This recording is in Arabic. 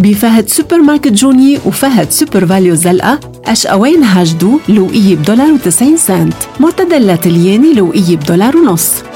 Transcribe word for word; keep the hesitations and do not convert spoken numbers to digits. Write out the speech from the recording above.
بفهد سوبر ماركت جوني وفهد سوبر فاليو زلقة أشقوين هاجدو لوقية بدولار وتسعين سنت. معتدل لاتلياني لوقية بدولار ونص.